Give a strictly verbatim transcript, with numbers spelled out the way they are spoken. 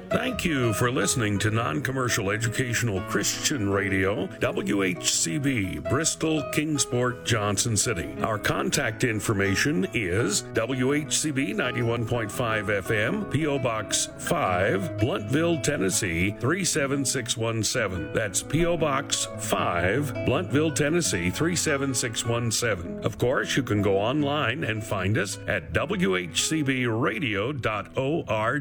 Thank you for listening to Non-Commercial Educational Christian Radio, W H C B, Bristol, Kingsport, Johnson City. Our contact information is W H C B ninety-one point five F M, P O. Box five, Bluntville, Tennessee three seven six one seven. That's P O. Box five, Bluntville, Tennessee three seven six one seven. Of course, you can go online and find us at w h c b radio dot org.